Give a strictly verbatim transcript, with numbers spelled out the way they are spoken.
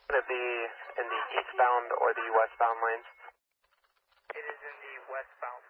Would it be in the eastbound or the westbound lanes? It is in the westbound